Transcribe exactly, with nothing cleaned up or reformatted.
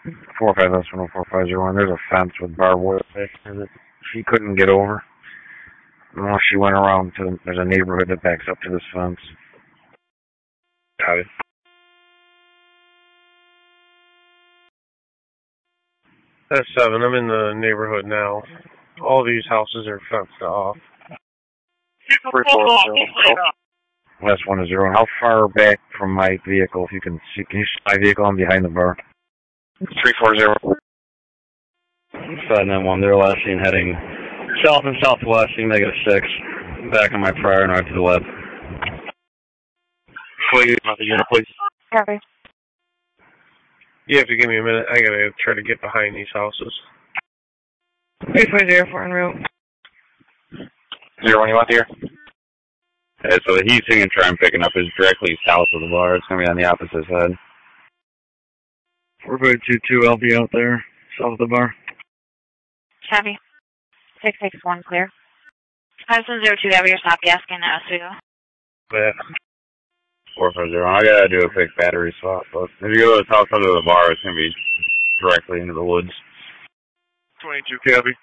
four five, that's one oh four five zero one. There's a fence with barbed wire back there that she couldn't get over. Unless she went around to, there's a neighborhood that backs up to this fence. Got it. That's seven. I'm in the neighborhood now. All these houses are fenced off. Three, four, zero. Last one is zero. How far back from my vehicle, if you can see, can you see my vehicle? I'm behind the bar. Three, four, zero. Five nine one. They're last seen heading south and southwest. You negative six. Back on my prior and right to the left. Please, not the unit, please. Copy. You have to give me a minute. I gotta try to get behind these houses. three four zero four en route. Zero one, you want here? Okay, so the heat signature I'm picking up is directly south of the bar. It's going to be on the opposite side. four five two two, I'll be out there, south of the bar. Copy. six six one clear. Hudson zero two, have your stop gas in Oswego. Yeah. four five zero, I got to do a quick battery swap, but if you go to the south side of the bar, it's going to be directly into the woods. twenty-two, copy.